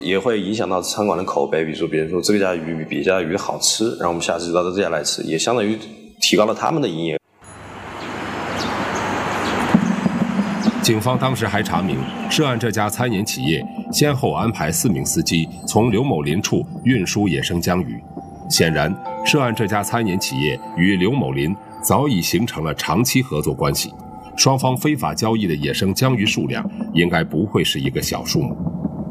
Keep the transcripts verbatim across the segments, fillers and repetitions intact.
也会影响到餐馆的口碑。比如说，别人说这家鱼比别家鱼好吃，然后我们下次就到这家来吃，也相当于提高了他们的营业额。 警方当时还查明，涉案这家餐饮企业先后安排四名司机从刘某林处运输野生江鱼。显然，涉案这家餐饮企业与刘某林早已形成了长期合作关系，双方非法交易的野生江鱼数量应该不会是一个小数目。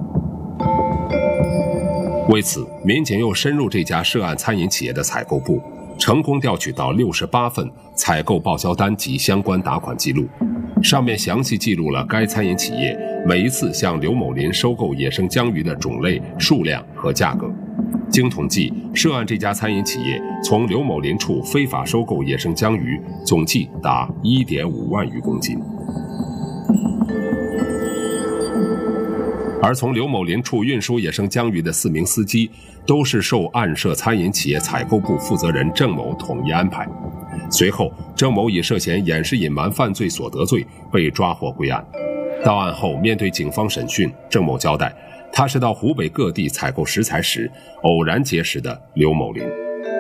为此，民警又深入这家涉案餐饮企业的采购部，成功调取到六十八份采购报销单及相关打款记录，上面详细记录了该餐饮企业每一次向刘某林收购野生江鱼的种类、数量和价格。经统计，涉案这家餐饮企业从刘某林处非法收购野生江鱼总计达 一点五万余公斤。而从刘某林处运输野生江鱼的四名司机，都是受案涉餐饮企业采购部负责人郑某统一安排。随后，郑某以涉嫌掩饰隐瞒犯罪所得罪被抓获归案。到案后，面对警方审讯，郑某交代，他是到湖北各地采购食材时偶然结识的刘某林。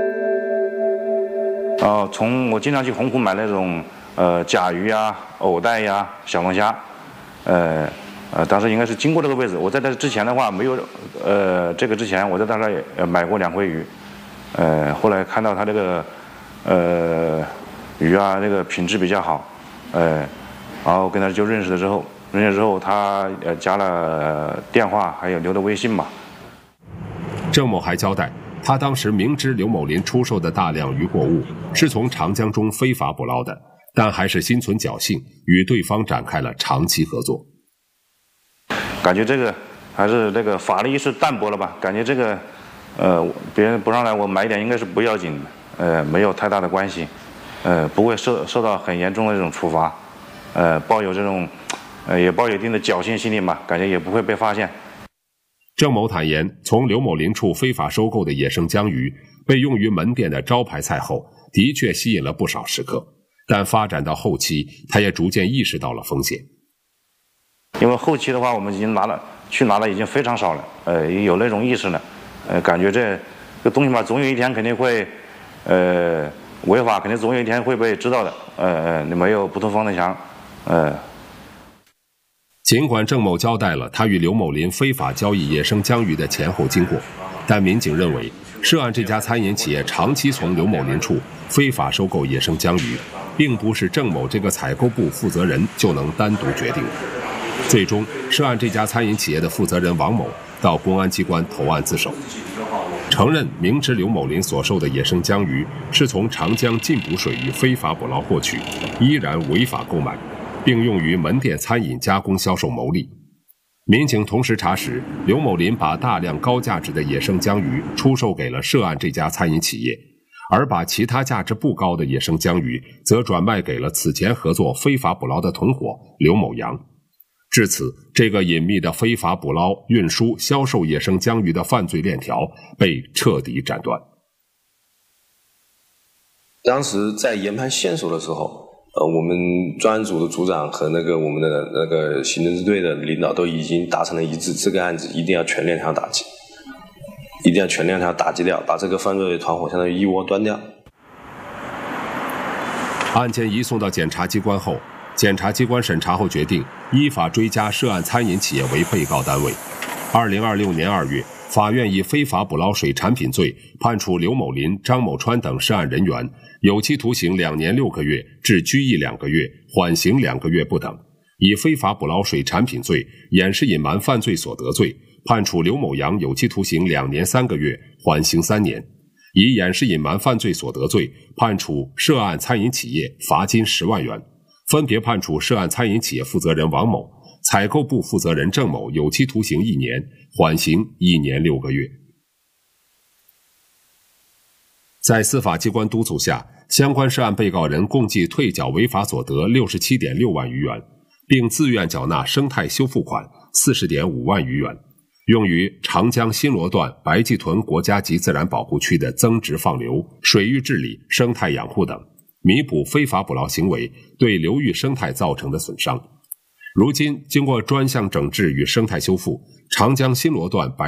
哦，从我经常去洪湖买那种呃甲鱼呀、藕带呀、小龙虾，呃呃，当时应该是经过这个位置。我在这之前的话没有，呃，这个之前我在那儿呃买过两回鱼，呃，后来看到他这个呃鱼啊，这个品质比较好，呃，然后跟他就认识了之后。认识之后，他呃加了电话，还有留的微信嘛。 郑某还交代，他当时明知刘某林出售的大量鱼货物是从长江中非法捕捞的，但还是心存侥幸，与对方展开了长期合作。 感觉这个还是这个法律意识淡薄了吧？感觉这个呃别人不让来，我买一点应该是不要紧的，呃没有太大的关系，呃不会受受到很严重的这种处罚，呃抱有这种。呃，也抱有一定的侥幸心理嘛，感觉也不会被发现。 郑某坦言，从刘某林处非法收购的野生江鱼被用于门店的招牌菜后，的确吸引了不少食客，但发展到后期，他也逐渐意识到了风险。 因为后期的话，我们已经拿了去拿了已经非常少了，呃，有那种意识了，呃，感觉这个东西嘛，总有一天肯定会，呃，违法，肯定总有一天会被知道的，呃呃，你没有不透风的墙，呃。 尽管郑某交代了他与刘某林非法交易野生江鱼的前后经过，但民警认为，涉案这家餐饮企业长期从刘某林处非法收购野生江鱼，并不是郑某这个采购部负责人就能单独决定的。最终，涉案这家餐饮企业的负责人王某到公安机关投案自首，承认明知刘某林所售的野生江鱼是从长江禁捕水域非法捕捞获取，依然违法购买，并用于门店餐饮加工销售牟利。民警同时查实，刘某林把大量高价值的野生江鱼出售给了涉案这家餐饮企业，而把其他价值不高的野生江鱼则转卖给了此前合作非法捕捞的同伙刘某阳。至此，这个隐秘的非法捕捞、运输、销售野生江鱼的犯罪链条被彻底斩断。 当时在研判线索的时候，呃，我们专案组的组长和那个我们的那个刑侦支队的领导都已经达成了一致，这个案子一定要全链条打击，一定要全链条打击掉，把这个犯罪团伙相当于一窝端掉。 案件移送到检察机关后，检察机关审查后决定依法追加涉案餐饮企业为被告单位。二零二六年二月，法院以非法捕捞水产品罪判处刘某林、张某川等涉案人员有期徒刑两年六个月至拘役两个月，缓刑两个月不等；以非法捕捞水产品罪掩饰隐瞒犯罪所得罪，判处刘某阳有期徒刑两年三个月，缓刑三年；以掩饰隐瞒犯罪所得罪，判处涉案餐饮企业罚金十万元，分别判处涉案餐饮企业负责人王某、采购部负责人郑某有期徒刑一年，缓刑一年六个月。在司法机关督促下，相关涉案被告人共计退缴违法所得 六十七点六万余元，并自愿缴纳生态修复款 四十点五万余元，用于长江新罗段白暨屯国家级自然保护区的增值放流、水域治理、生态养护等，弥补非法捕捞行为对流域生态造成的损伤。如今，经过专项整治与生态修复，长江新罗段白